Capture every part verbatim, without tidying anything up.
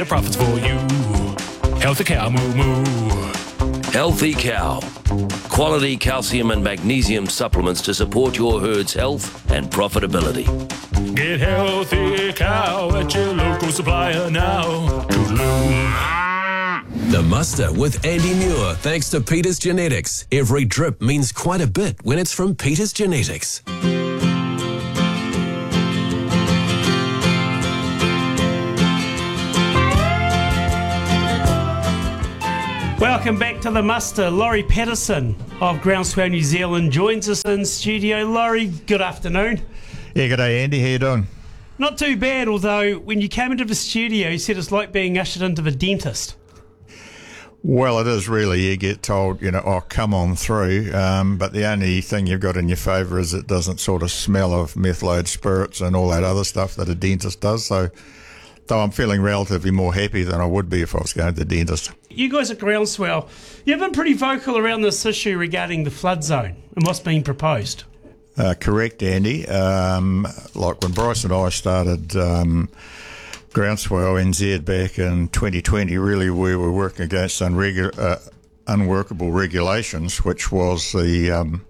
profits for you. Healthy Cow, moo moo. Healthy Cow. Quality calcium and magnesium supplements to support your herd's health and profitability. Get Healthy Cow at your local supplier now. Toodaloo. The Muster with Andy Muir, thanks to Peters Genetics. Every drip means quite a bit when it's from Peters Genetics. Welcome back to The Muster. Laurie Patterson of Groundswell New Zealand joins us in studio. Laurie, good afternoon. Yeah, good day, Andy. How you doing? Not too bad, although when you came into the studio, you said it's like being ushered into the dentist. Well, it is really. You get told, you know, oh, come on through. Um, but the only thing you've got in your favour is it doesn't sort of smell of methylated spirits and all that other stuff that a dentist does. So, though I'm feeling relatively more happy than I would be if I was going to the dentist. You guys at Groundswell, you've been pretty vocal around this issue regarding the flood zone and what's being proposed. Uh, correct, Andy. Um, like when Bryce and I started um, Groundswell N Z back in twenty twenty, really we were working against unregu- uh, unworkable regulations, which was the, um,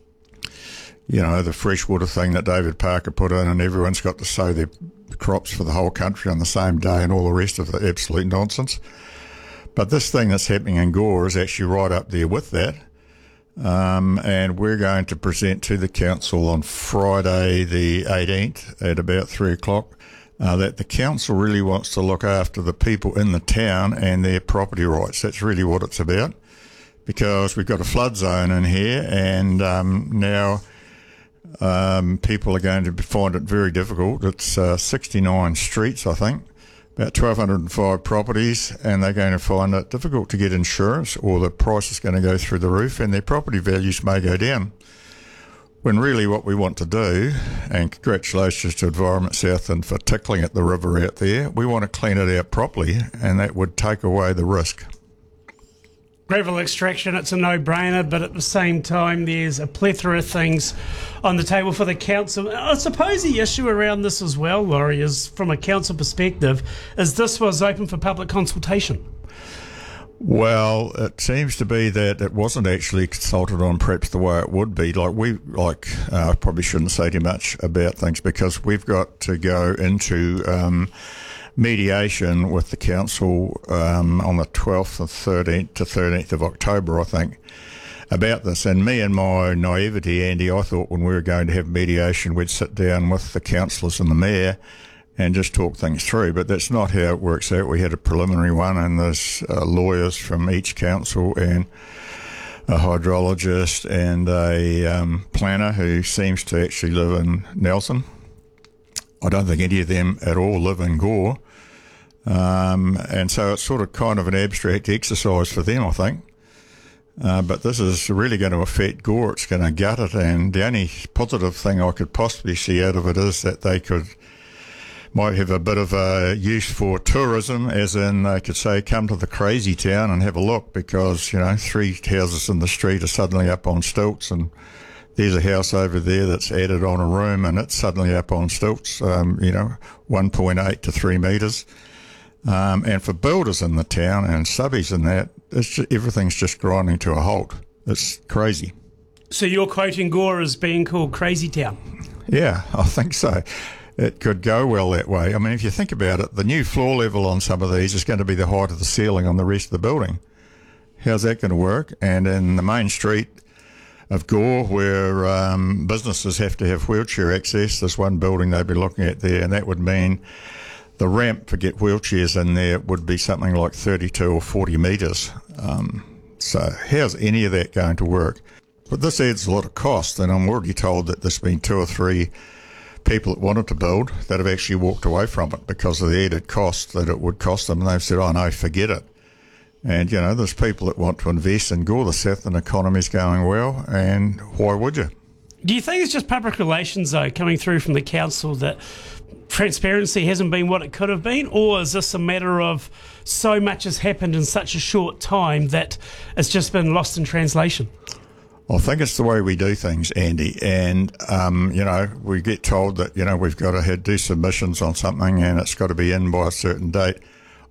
you know, the freshwater thing that David Parker put in, and everyone's got to sow their crops for the whole country on the same day and all the rest of the absolute nonsense. But this thing that's happening in Gore is actually right up there with that. Um, and we're going to present to the council on Friday the eighteenth at about three o'clock uh, that the council really wants to look after the people in the town and their property rights. That's really what it's about, because we've got a flood zone in here, and um, now um, people are going to find it very difficult. It's uh, sixty-nine streets, I think, about one thousand two hundred five properties, and they're going to find it difficult to get insurance, or the price is going to go through the roof and their property values may go down. When really what we want to do, and congratulations to Environment Southland for tickling at the river out there, we want to clean it out properly, and that would take away the risk. Gravel extraction, it's a no-brainer, but at the same time there's a plethora of things on the table for the council. I suppose the issue around this as well, Laurie, is from a council perspective, is this was open for public consultation. Well, it seems to be that it wasn't actually consulted on perhaps the way it would be. Like we, like uh, I probably shouldn't say too much about things, because we've got to go into um, mediation with the council um, on the twelfth and thirteenth to thirteenth of October, I think, about this. And me and my naivety, Andy, I thought when we were going to have mediation, we'd sit down with the councillors and the mayor and just talk things through. But that's not how it works out. We had a preliminary one, and there's uh, lawyers from each council and a hydrologist and a um, planner who seems to actually live in Nelson. I don't think any of them at all live in Gore. Um, and so it's sort of kind of an abstract exercise for them, I think. Uh, but this is really going to affect Gore. It's going to gut it, and the only positive thing I could possibly see out of it is that they could might have a bit of a use for tourism, as in they could say, come to the crazy town and have a look, because, you know, three houses in the street are suddenly up on stilts, and there's a house over there that's added on a room and it's suddenly up on stilts, um, you know, one point eight to three metres. Um, and for builders in the town and subbies and that, it's just, everything's just grinding to a halt. It's crazy. So you're quoting Gore as being called Crazy Town? Yeah, I think so. It could go well that way. I mean, if you think about it, the new floor level on some of these is going to be the height of the ceiling on the rest of the building. How's that going to work? And in the main street of Gore, where um, businesses have to have wheelchair access, there's one building they'd be looking at there, and that would mean the ramp for get wheelchairs in there would be something like thirty-two or forty metres. Um, so how's any of that going to work? But this adds a lot of cost, and I'm already told that there's been two or three people that wanted to build that have actually walked away from it because of the added cost that it would cost them, and they've said, oh no, forget it. And, you know, there's people that want to invest in Gore. The Southland economy's going well, and why would you? Do you think it's just public relations, though, coming through from the council, that transparency hasn't been what it could have been? Or is this a matter of so much has happened in such a short time that it's just been lost in translation? I think it's the way we do things, Andy. And, um, you know, we get told that, you know, we've got to have, do submissions on something and it's got to be in by a certain date.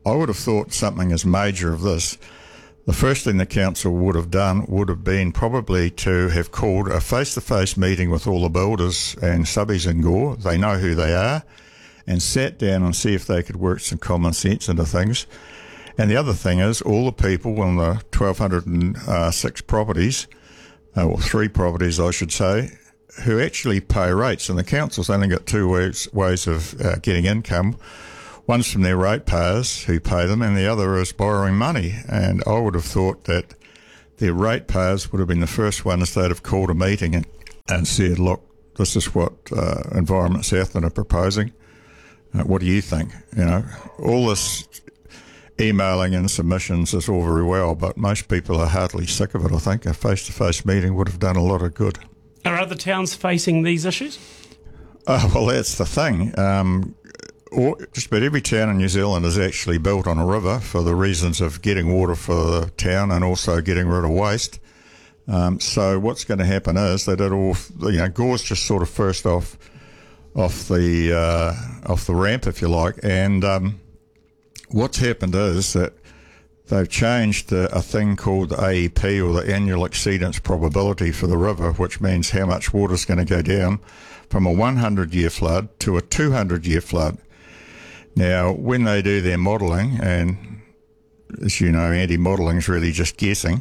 I would have thought something as major of this, the first thing the council would have done would have been probably to have called a face-to-face meeting with all the builders and subbies in Gore. They know who they are, and sat down and see if they could work some common sense into things. And the other thing is, all the people on the twelve oh six properties, uh, or three properties I should say, who actually pay rates, and the council's only got two ways, ways of uh, getting income. One's from their ratepayers who pay them, and the other is borrowing money. And I would have thought that their ratepayers would have been the first ones that have called a meeting and, and said, look, this is what uh, Environment Southland are proposing. Uh, what do you think? You know, all this emailing and submissions is all very well, but most people are heartily sick of it. I think a face-to-face meeting would have done a lot of good. Are other towns facing these issues? Oh, well, that's the thing. Um, Or just about every town in New Zealand is actually built on a river for the reasons of getting water for the town and also getting rid of waste. Um, so what's going to happen is that it'll, you know, Gore's just sort of first off, off the uh, off the ramp, if you like. And um, what's happened is that they've changed uh, a thing called the A E P, or the annual exceedance probability for the river, which means how much water is going to go down from a one hundred year flood to a two hundred year flood. Now, when they do their modelling, and as you know, anti-modelling is really just guessing,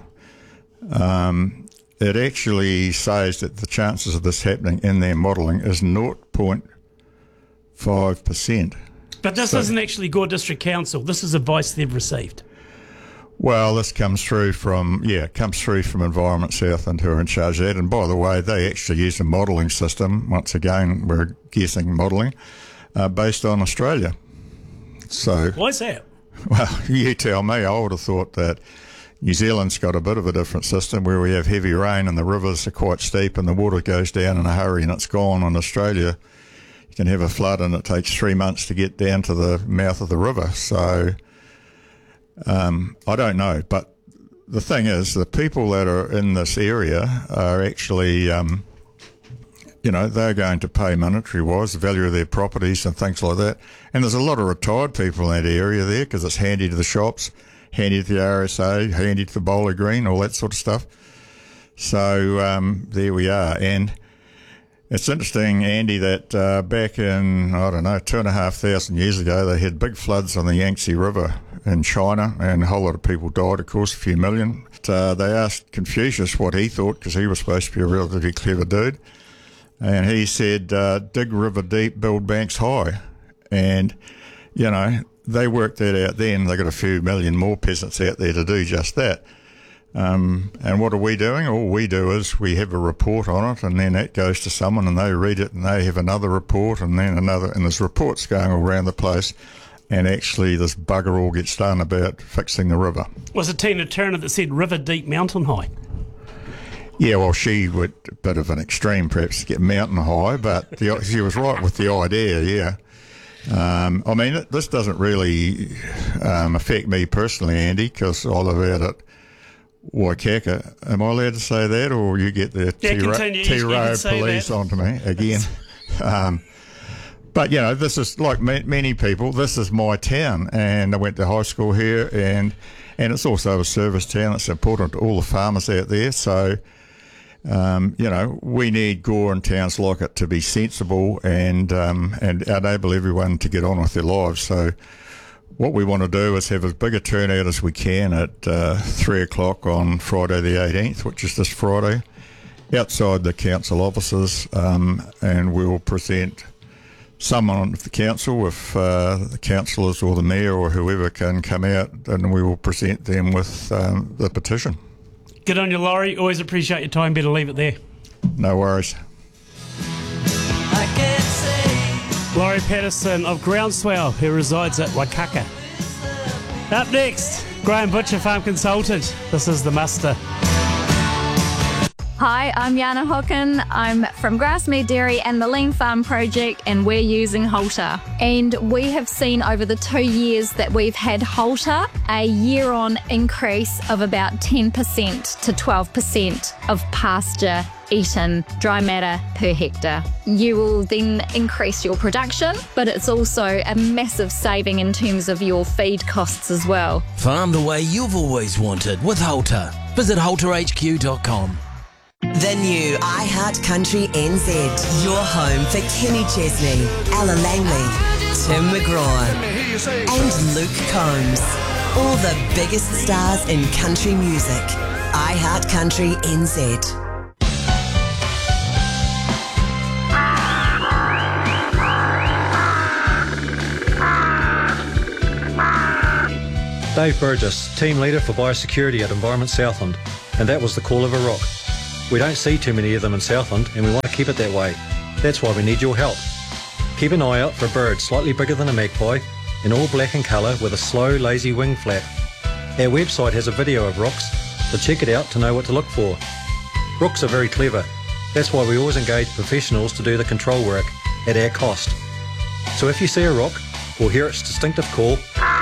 um, it actually says that the chances of this happening in their modelling is zero point five percent. But this So- isn't actually Gore District Council. This is advice they've received. Well, this comes through from, yeah, it comes through from Environment Southland, who are in charge of that. And by the way, they actually use a modelling system. Once again, we're guessing modelling, uh, based on Australia. So, Why is that? well, you tell me. I would have thought that New Zealand's got a bit of a different system where we have heavy rain and the rivers are quite steep and the water goes down in a hurry and it's gone. In Australia, you can have a flood and it takes three months to get down to the mouth of the river. So, um, I don't know. But the thing is, the people that are in this area are actually, um, you know, they're going to pay monetary-wise, the value of their properties and things like that. And there's a lot of retired people in that area there because it's handy to the shops, handy to the R S A, handy to the Bowler Green, all that sort of stuff. So um, there we are. And it's interesting, Andy, that uh, back in, I don't know, two and a half thousand years ago, they had big floods on the Yangtze River in China, and a whole lot of people died, of course, a few million. But, uh, they asked Confucius what he thought, because he was supposed to be a relatively clever dude. And he said, uh, dig river deep, build banks high. And, you know, they worked that out then. They got a few million more peasants out there to do just that. Um, and what are we doing? All we do is we have a report on it, and then that goes to someone and they read it and they have another report and then another. And there's reports going all around the place. And actually this bugger all gets done about fixing the river. Was it Tina Turner that said river deep, mountain high? Yeah, well, she would a bit of an extreme, perhaps, to get mountain high, but the, she was right with the idea, yeah. Um, I mean, it, this doesn't really um, affect me personally, Andy, because I live out at Waikaka. Am I allowed to say that, or will you get the Yeah, T-Row continue. You can say police that. onto me again? um, but, you know, this is, like ma- many people, this is my town, and I went to high school here, and, and it's also a service town. It's important to all the farmers out there, so... Um, you know, we need Gore and towns like it to be sensible and um, and enable everyone to get on with their lives. So what we want to do is have as big a turnout as we can at uh, three o'clock on Friday the eighteenth, which is this Friday, outside the council offices, um, and we will present someone of the council, if uh, the councillors or the mayor or whoever can come out, and we will present them with um, the petition. Good on you, Laurie. Always appreciate your time. Better leave it there. No worries. Laurie Patterson of Groundswell, who resides at Waikaka. Up next, Graham Butcher, farm consultant. This is The Muster. Hi, I'm Jana Hooken. I'm from Grassmere Dairy and the Lean Farm Project, and we're using Halter. And we have seen over the two years that we've had Halter a year-on increase of about ten percent to twelve percent of pasture eaten dry matter per hectare. You will then increase your production, but it's also a massive saving in terms of your feed costs as well. Farm the way you've always wanted with Halter. Visit halter h q dot com. The new iHeart Country N Z. Your home for Kenny Chesney, Ella Langley, Tim McGraw, and Luke Combs. All the biggest stars in country music. iHeart Country N Z. Dave Burgess, Team Leader for Biosecurity at Environment Southland, and that was the call of a rock. We don't see too many of them in Southland, and we want to keep it that way. That's why we need your help. Keep an eye out for a bird slightly bigger than a magpie, in all black in colour with a slow, lazy wing flap. Our website has a video of rooks, so check it out to know what to look for. Rooks are very clever. That's why we always engage professionals to do the control work at our cost. So if you see a rook or hear its distinctive call,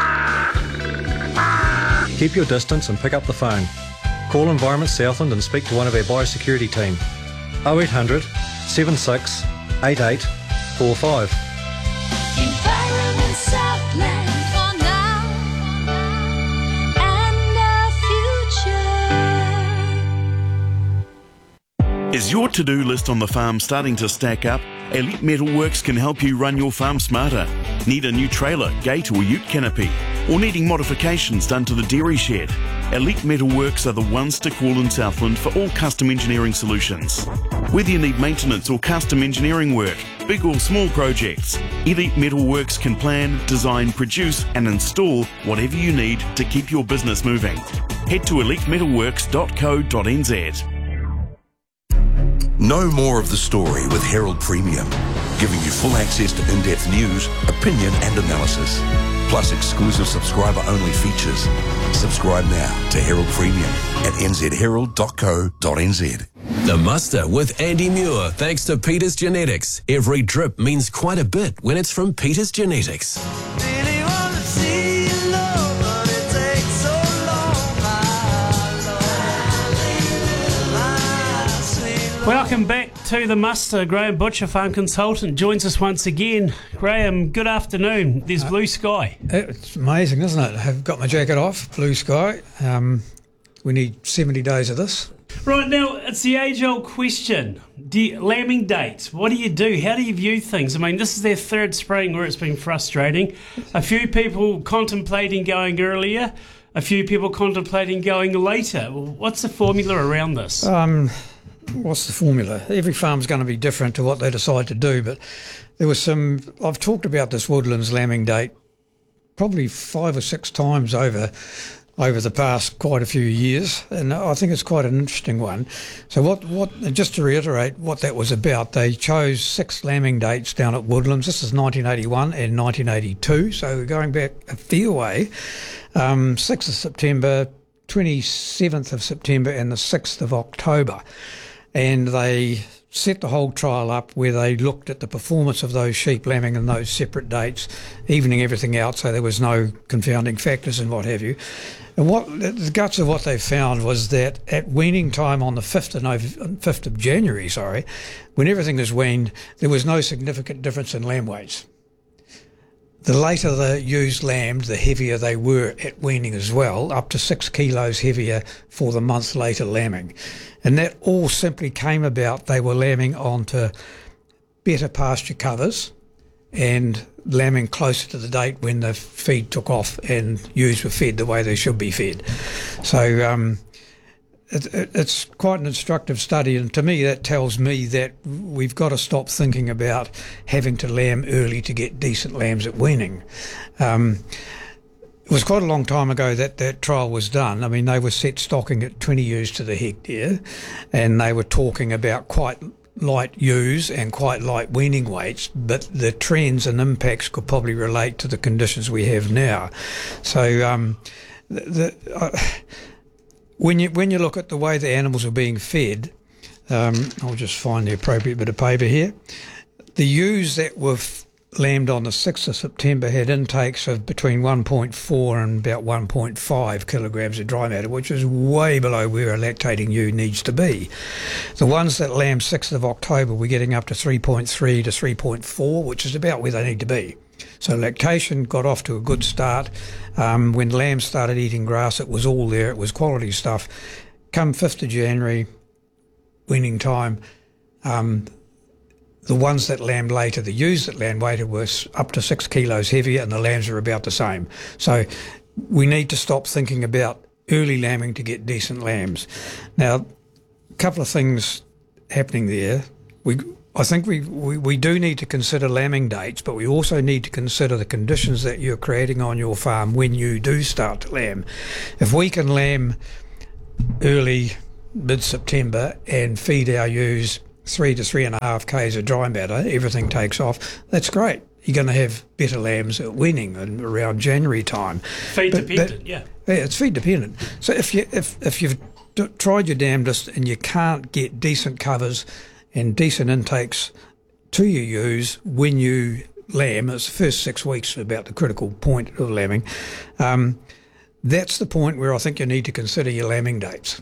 keep your distance and pick up the phone. Call Environment Southland and speak to one of our biosecurity team. oh eight hundred, seven six, eight eight four five. Environment Southland for now and our future. Is your to-do list on the farm starting to stack up? Elite Metalworks can help you run your farm smarter. Need a new trailer, gate or ute canopy? Or needing modifications done to the dairy shed? Elite Metalworks are the ones to call in Southland for all custom engineering solutions. Whether you need maintenance or custom engineering work, big or small projects, Elite Metalworks can plan, design, produce and install whatever you need to keep your business moving. Head to elite metalworks dot co dot n z. Know more of the story with Herald Premium, giving you full access to in-depth news, opinion and analysis, plus exclusive subscriber-only features. Subscribe now to Herald Premium at n z herald dot co dot n z. The Muster with Andy Muir, thanks to Peters Genetics. Every drip means quite a bit when it's from Peters Genetics. Welcome back to the Muster. Graham Butcher, farm consultant, joins us once again. Graham, good afternoon. There's uh, blue sky. It's amazing, isn't it? I've got my jacket off, blue sky. Um, we need seventy days of this. Right, now, it's the age-old question. Do you, lambing dates, what do you do? How do you view things? I mean, this is their third spring where it's been frustrating. A few people contemplating going earlier, a few people contemplating going later. What's the formula around this? Um... What's the formula? Every farm's going to be different to what they decide to do, but there was some, I've talked about this Woodlands lambing date probably five or six times over over the past quite a few years, and I think it's quite an interesting one. So what, what just to reiterate what that was about, they chose six lambing dates down at Woodlands. This is nineteen eighty-one and nineteen eighty-two, so we're going back a fair way. Um, sixth of September, twenty-seventh of September and the sixth of October. And they set the whole trial up where they looked at the performance of those sheep lambing in those separate dates, evening everything out so there was no confounding factors and what have you. And what the guts of what they found was that at weaning time on the fifth of, November, fifth of January, sorry, when everything was weaned, there was no significant difference in lamb weights. The later the ewes lambed, the heavier they were at weaning as well, up to six kilos heavier for the month later lambing. And that all simply came about, they were lambing onto better pasture covers and lambing closer to the date when the feed took off and ewes were fed the way they should be fed. So um, it, it, it's quite an instructive study, and to me that tells me that we've got to stop thinking about having to lamb early to get decent lambs at weaning. Um, It was quite a long time ago that that trial was done. I mean, they were set stocking at twenty ewes to the hectare, and they were talking about quite light ewes and quite light weaning weights, but the trends and impacts could probably relate to the conditions we have now. So um, the, the, uh, when you when you look at the way the animals are being fed, Um, I'll just find the appropriate bit of paper here. The ewes that were f- lambed on the sixth of September had intakes of between one point four and about one point five kilograms of dry matter, which is way below where a lactating ewe needs to be. The ones that lambed sixth of October were getting up to three point three to three point four, which is about where they need to be. So lactation got off to a good start. Um, when lambs started eating grass, it was all there. It was quality stuff. Come fifth of January, weaning time, um, the ones that lambed later, the ewes that lambed later were up to six kilos heavier, and the lambs are about the same. So we need to stop thinking about early lambing to get decent lambs. Now, a couple of things happening there. We, I think we, we, we do need to consider lambing dates, but we also need to consider the conditions that you're creating on your farm when you do start to lamb. If we can lamb early, mid-September, and feed our ewes three to three and a half k's of dry matter, everything takes off, that's great. You're going to have better lambs at weaning and around January time. Feed But- dependent, but- yeah. Yeah, it's feed dependent. So if you if if you've d- tried your damnedest and you can't get decent covers and decent intakes to your ewes when you lamb, it's the first six weeks about the critical point of lambing. Um, that's the point where I think you need to consider your lambing dates.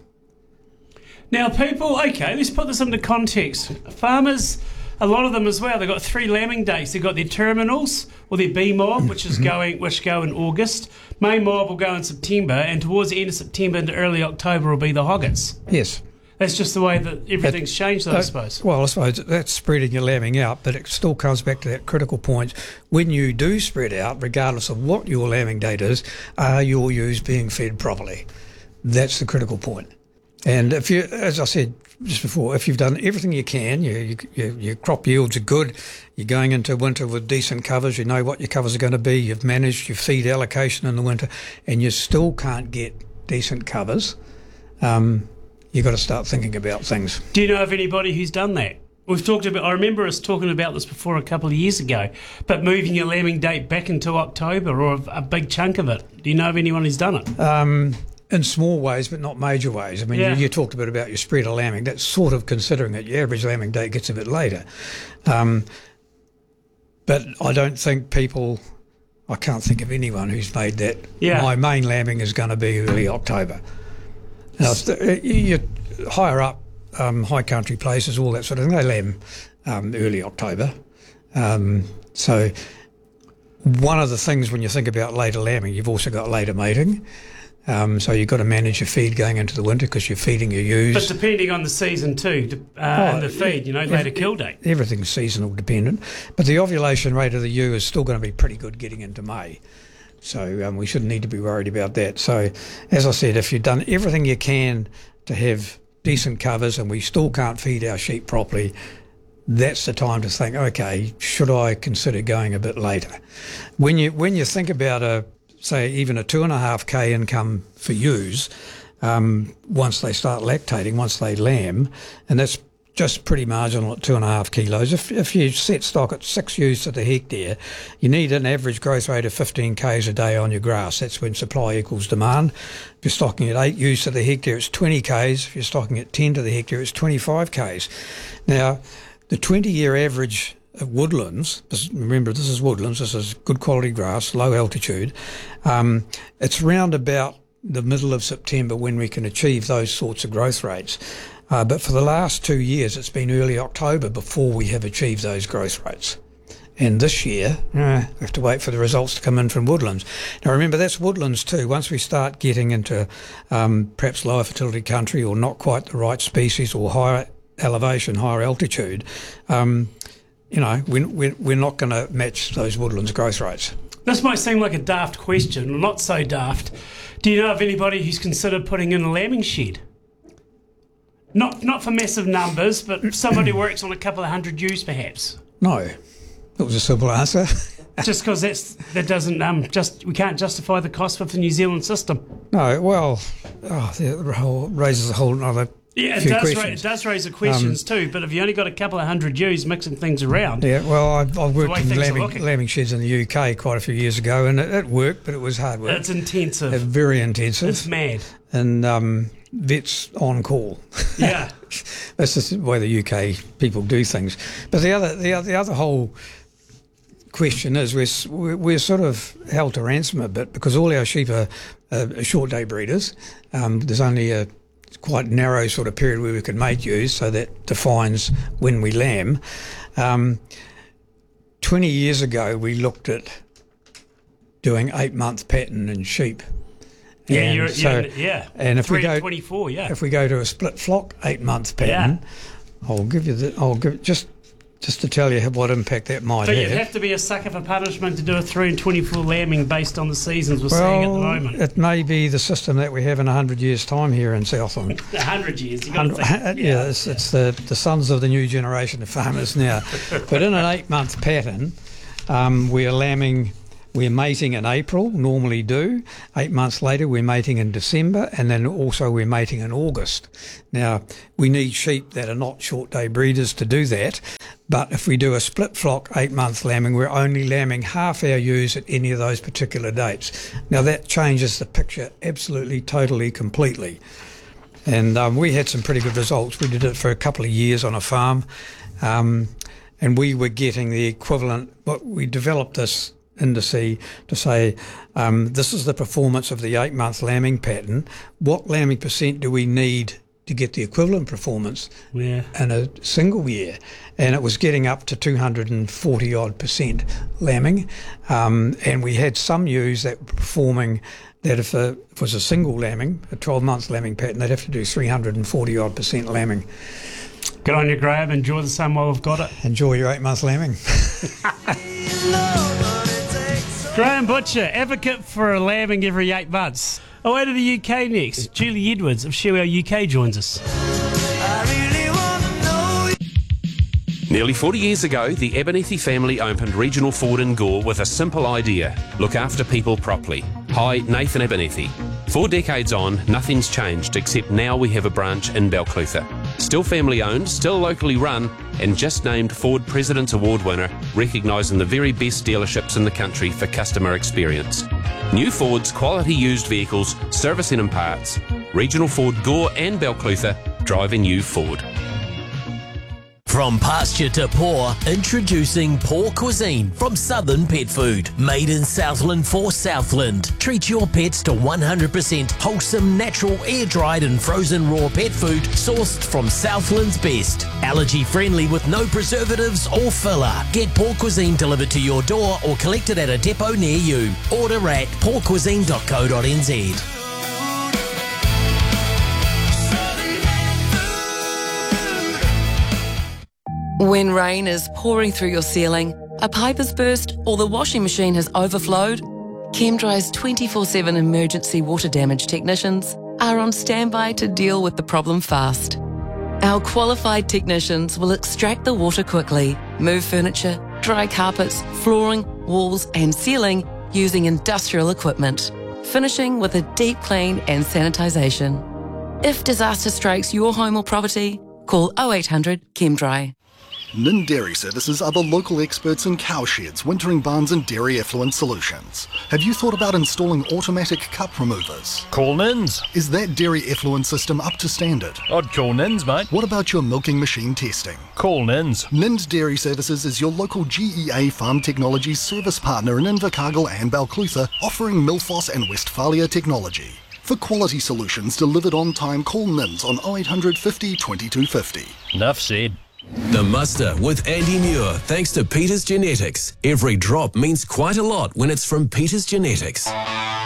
Now, people, okay, let's put this into context. Farmers, a lot of them as well, they've got three lambing dates. They've got their terminals, or their B mob, which is going, which go in August. Main mob will go in September, and towards the end of September into early October will be the hoggets. Yes. That's just the way that everything's That- changed, though, I uh, suppose. Well, I suppose that's spreading your lambing out, but it still comes back to that critical point. When you do spread out, regardless of what your lambing date is, are your ewes being fed properly? That's the critical point. And if you, as I said just before, if you've done everything you can, you, you, you, your crop yields are good, you're going into winter with decent covers, you know what your covers are going to be, you've managed your feed allocation in the winter, and you still can't get decent covers, um, you've got to start thinking about things. Do you know of anybody who's done that? We've talked about, I remember us talking about this before a couple of years ago, but moving your lambing date back into October, or a, a big chunk of it. Do you know of anyone who's done it? Um, in small ways, but not major ways. I mean, Yeah. you, you talked a bit about your spreader lambing. That's sort of considering it. Your average lambing date gets a bit later. Um, but I don't think people, I can't think of anyone who's made that. Yeah. My main lambing is going to be early October. Now, if you higher up, um, high country places, all that sort of thing, they lamb um, early October. Um, so one of the things when you think about later lambing, you've also got later mating. Um, so you've got to manage your feed going into the winter because you're feeding your ewes. But depending on the season too, de- uh, Oh, and the feed, you know, later kill date. Everything's seasonal dependent. But the ovulation rate of the ewe is still going to be pretty good getting into May. So um, we shouldn't need to be worried about that. So as I said, if you've done everything you can to have decent covers and we still can't feed our sheep properly, that's the time to think, okay, should I consider going a bit later? When you when you think about a say even a two and a half k income for ewes, um, once they start lactating, once they lamb, and that's just pretty marginal at two and a half kilos. If if you set stock at six ewes to the hectare, you need an average growth rate of fifteen k's a day on your grass. That's when supply equals demand. If you're stocking at eight ewes to the hectare, it's twenty k's. If you're stocking at ten to the hectare, it's twenty-five k's. Now, the twenty-year average of woodlands, this, remember this is woodlands, this is good quality grass, low altitude, um, it's round about the middle of September when we can achieve those sorts of growth rates. Uh, but for the last two years, it's been early October before we have achieved those growth rates. And this year, uh, we have to wait for the results to come in from woodlands. Now remember, that's woodlands too. Once we start getting into um, perhaps lower fertility country or not quite the right species or higher elevation, higher altitude, um, you know, we're, we're, we're not going to match those woodlands growth rates. This might seem like a daft question, not so daft. Do you know of anybody who's considered putting in a lambing shed? Not not for massive numbers, but somebody who works on a couple of hundred ewes, perhaps. No, that was a simple answer. Just because that's that doesn't um just we can't justify the cost of the New Zealand system. No, well, oh, the whole raises a whole other Yeah, it few does. Ra- questions. it does raise the questions Um, too. But if you only got a couple of hundred ewes mixing things around, Yeah, well, I, I the worked way in things are lambing, looking. lambing sheds in the U K quite a few years ago, and it, it worked, but it was hard work. It's intensive. It's very intensive. It's mad. And um, vets on call. Yeah. That's just the way the U K people do things. But the other, the other, the other whole question is we're, we're sort of held to ransom a bit because all our sheep are, are short day breeders. Um, there's only a quite narrow sort of period where we can make ewes, so that defines when we lamb. Um, twenty years ago, we looked at doing eight-month pattern in sheep. Yeah, and you're, so, you're, yeah. And if Three we go, to twenty-four, yeah. if we go to a split flock eight-month pattern, yeah. I'll give you the. I'll give just just to tell you what impact that might But have. you'd have to be a sucker for punishment to do a three and twenty-four lambing based on the seasons we're well, seeing at the moment. It may be the system that we have in a hundred years' time here in Southland. A hundred years, you got to think. yeah, yeah, it's, it's the the sons of the new generation of farmers now. But in an eight-month pattern, um, we're lambing. We're mating in April, normally do. Eight months later, we're mating in December, and then also we're mating in August. Now, we need sheep that are not short-day breeders to do that, but if we do a split flock eight-month lambing, we're only lambing half our ewes at any of those particular dates. Now, that changes the picture absolutely, totally, completely. And um, we had some pretty good results. We did it for a couple of years on a farm, um, and we were getting the equivalent. But we developed this indice to say um, this is the performance of the eight-month lambing pattern. What lambing percent do we need to get the equivalent performance yeah. in a single year? And it was getting up to two hundred forty odd percent lambing, um, and we had some ewes that were performing that if, a, if it was a single lambing, a twelve-month lambing pattern, they'd have to do three hundred forty odd percent lambing. Good on you, Graham. Enjoy the sun while we've got it. Enjoy your eight-month lambing. Graham Butcher, advocate for a lambing every eight months. Away to the U K next. Julie Edwards of Shewell U K joins us. Nearly forty years ago, the Abernethy family opened Regional Ford in Gore with a simple idea: look after people properly. Hi, Nathan Abernethy. Four decades on, nothing's changed, except now we have a branch in Balclutha. Still family owned, still locally run, and just named Ford President's Award winner, recognising the very best dealerships in the country for customer experience. New Fords, quality used vehicles, servicing and parts. Regional Ford Gore and Balclutha, driving you Ford. From pasture to paw, introducing Paw Cuisine from Southern Pet Food. Made in Southland for Southland. Treat your pets to one hundred percent wholesome, natural, air-dried and frozen raw pet food sourced from Southland's best. Allergy-friendly with no preservatives or filler. Get Paw Cuisine delivered to your door or collected at a depot near you. Order at paw cuisine dot co dot n z. When rain is pouring through your ceiling, a pipe has burst, or the washing machine has overflowed, ChemDry's twenty-four seven emergency water damage technicians are on standby to deal with the problem fast. Our qualified technicians will extract the water quickly, move furniture, dry carpets, flooring, walls and ceiling using industrial equipment, finishing with a deep clean and sanitisation. If disaster strikes your home or property, call oh eight hundred ChemDry. Nind Dairy Services are the local experts in cow sheds, wintering barns and dairy effluent solutions. Have you thought about installing automatic cup removers? Call Ninds. Is that dairy effluent system up to standard? I'd call Ninds, mate. What about your milking machine testing? Call Ninds. Nind Dairy Services is your local G E A Farm Technologies service partner in Invercargill and Balclutha, offering Milfoss and Westphalia technology. For quality solutions delivered on time, call Ninds on oh eight hundred fifty twenty-two fifty. Enough said. The Muster with Andy Muir, thanks to Peters Genetics. Every drop means quite a lot when it's from Peters Genetics.